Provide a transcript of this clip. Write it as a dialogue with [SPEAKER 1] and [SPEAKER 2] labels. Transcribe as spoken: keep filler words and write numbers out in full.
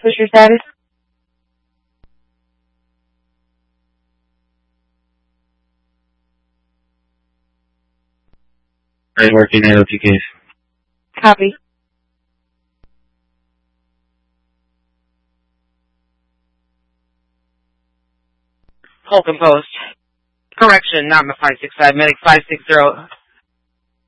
[SPEAKER 1] What's your status?
[SPEAKER 2] Right, working at O T case.
[SPEAKER 1] Copy.
[SPEAKER 3] Hold composed. Correction, not five six five, medic five six zero.